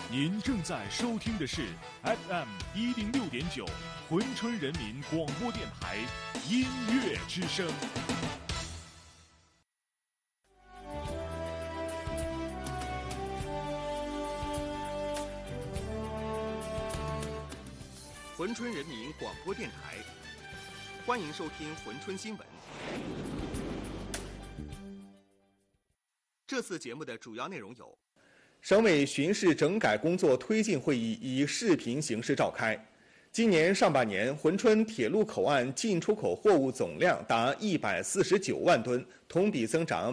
您正在收听的是 FM106.9珲春人民广播电台音乐之声。 珲春人民广播电台，欢迎收听珲春新闻。这次节目的主要内容有： 省委巡视整改工作推进会议以视频形式召开。今年上半年，珲春铁路口岸进出口货物总量达149万吨，同比增长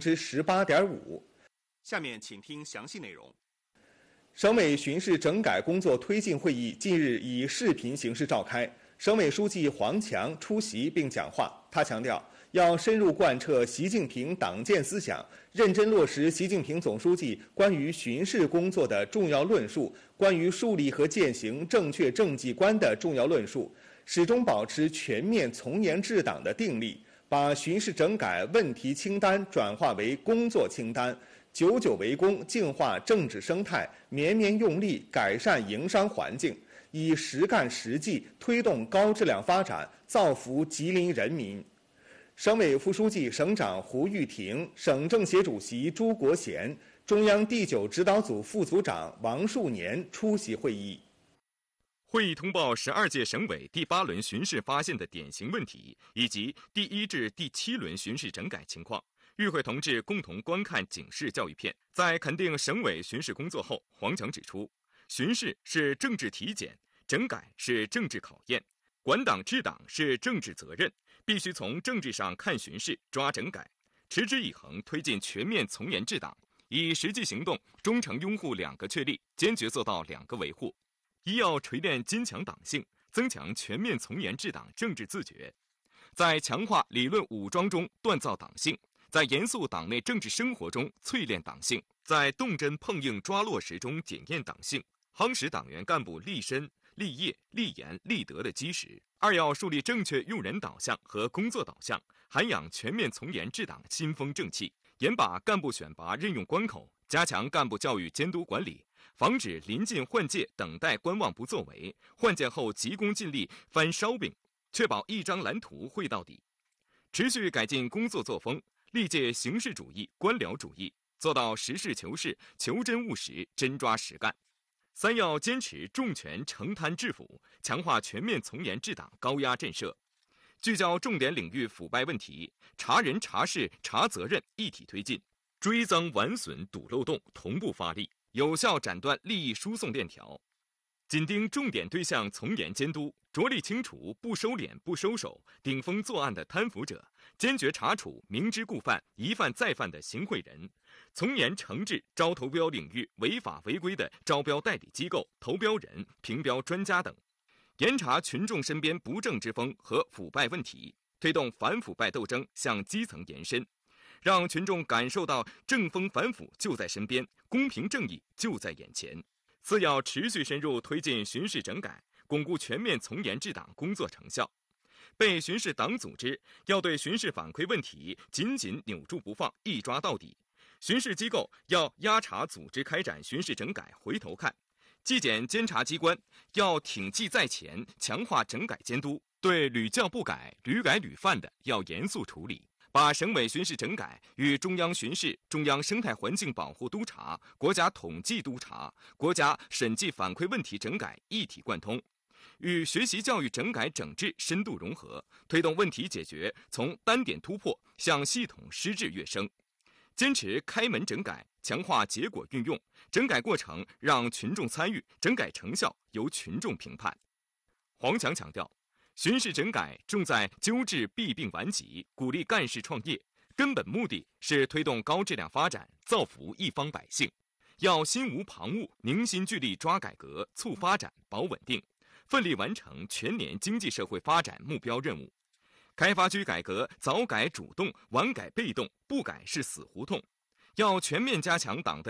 18.5%。 下面请听详细内容。 省委巡视整改工作推进会议近日以视频形式召开，省委书记黄强出席并讲话。他强调，要深入贯彻习近平党建思想，认真落实习近平总书记关于巡视工作的重要论述，关于树立和践行正确政绩观的重要论述，始终保持全面从严治党的定力，把巡视整改问题清单转化为工作清单，久久为功，净化政治生态，绵绵用力改善营商环境，以实干实际推动高质量发展，造福吉林人民。省委副书记、省长胡玉婷，省政协主席朱国贤，中央第9指导组副组长王树年出席会议。 会议通报12届省委第8轮巡视发现的典型问题，以及第1至第7轮巡视整改情况。与会同志共同观看警示教育片。在肯定省委巡视工作后，黄强指出，巡视是政治体检，整改是政治考验，管党治党是政治责任，必须从政治上看巡视，抓整改，持之以恒推进全面从严治党，以实际行动忠诚拥护2个确立，坚决做到2个维护。一要锤炼坚强党性，增强全面从严治党政治自觉，在强化理论武装中锻造党性，在严肃党内政治生活中淬炼党性，在动真碰硬抓落实中检验党性，夯实党员干部立身、立业、立言、立德的基石。二要树立正确用人导向和工作导向，涵养全面从严治党新风正气，严把干部选拔任用关口，加强干部教育监督管理，防止临近换届等待观望不作为，换届后急功近利翻烧饼，确保一张蓝图绘到底。持续改进工作作风，历届形式主义、官僚主义，做到实事求是、求真务实、真抓实干。三要坚持重拳承贪治腐，强化全面从严治党高压震慑，聚焦重点领域腐败问题，查人查事查责任一体推进，追赃挽损堵漏洞同步发力，有效斩断利益输送链条。紧盯重点对象从严监督，着力清除不收敛不收手、顶风作案的贪腐者，坚决查处明知故犯、一犯再犯的行贿人，从严惩治招投标领域违法违规的招标代理机构、投标人、评标专家等，严查群众身边不正之风和腐败问题，推动反腐败斗争向基层延伸，让群众感受到正风反腐就在身边，公平正义就在眼前。四要持续深入推进巡视整改，巩固全面从严治党工作成效。被巡视党组织要对巡视反馈问题紧紧扭住不放，一抓到底。巡视机构要压查组织开展巡视整改回头看。纪检监察机关要挺纪在前，强化整改监督，对屡教不改、屡改屡犯的要严肃处理。把省委巡视整改与中央巡视、中央生态环境保护督查、国家统计督查、国家审计反馈问题整改一体贯通，与学习教育整改整治深度融合，推动问题解决从单点突破向系统施治跃升。坚持开门整改，强化结果运用，整改过程让群众参与，整改成效由群众评判。黄强强调，巡视整改重在纠治弊病顽疾，鼓励干事创业，根本目的是推动高质量发展，造福一方百姓。要心无旁骛，凝心聚力抓改革、促发展、保稳定，奋力完成全年经济社会发展目标任务。开发区改革早改主动，晚改被动，不改是死胡同。要全面加强党的